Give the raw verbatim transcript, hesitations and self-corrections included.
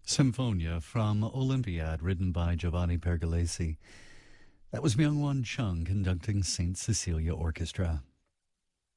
Symphonia from Olympiad, written by Giovanni Pergolesi. That was Myung-Won Chung conducting Saint Cecilia Orchestra.